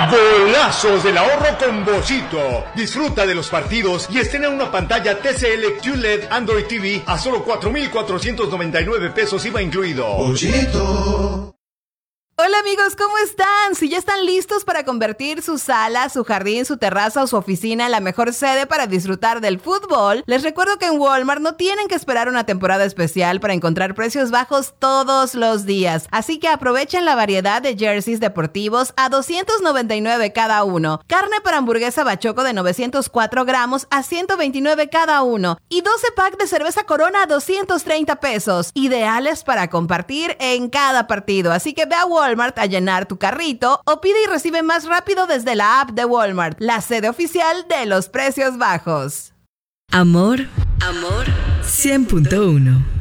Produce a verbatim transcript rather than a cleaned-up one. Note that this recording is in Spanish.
Golazos del ahorro con Bollito. Disfruta de los partidos y estrena una pantalla T C L Q L E D Android T V a solo cuatro mil cuatrocientos noventa y nueve pesos I V A incluido. Bollito. Hola amigos, ¿cómo están? Si ya están listos para convertir su sala, su jardín, su terraza o su oficina en la mejor sede para disfrutar del fútbol, les recuerdo que en Walmart no tienen que esperar una temporada especial para encontrar precios bajos todos los días. Así que aprovechen la variedad de jerseys deportivos a doscientos noventa y nueve cada uno, carne para hamburguesa Bachoco de novecientos cuatro gramos a ciento veintinueve cada uno y doce pack de cerveza Corona a doscientos treinta pesos, ideales para compartir en cada partido. Así que ve a Walmart Walmart a llenar tu carrito o pide y recibe más rápido desde la app de Walmart, la sede oficial de los precios bajos. Amor, amor, cien punto uno.